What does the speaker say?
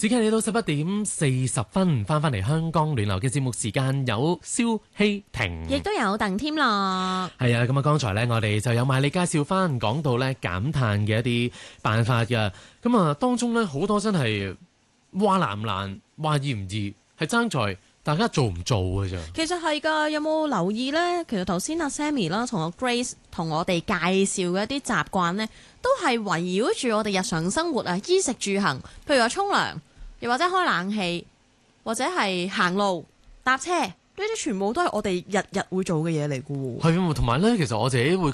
時間嚟到11:40，翻嚟香港暖流嘅節目時間，有蕭希婷， 亦都有鄧添樂。 係啊，咁啊，剛才呢，我哋就有埋你介紹翻講到呢減碳嘅一啲辦法嘅，咁啊當中呢，好多真係話難唔難，話易唔易，係爭在大家做唔做嘅咋。 其實係㗎，有冇留意呢？其實頭先阿 Sammy 啦，同阿 Grace 同我哋介紹嘅一啲習慣呢，都係圍繞住我哋日常生活啊，衣食住行，譬如話沖涼，又或者開冷氣，或者係行路、搭車，呢啲全部都係我哋日日會做嘅嘢嚟嘅喎。 係啊，同埋咧，其實我自己會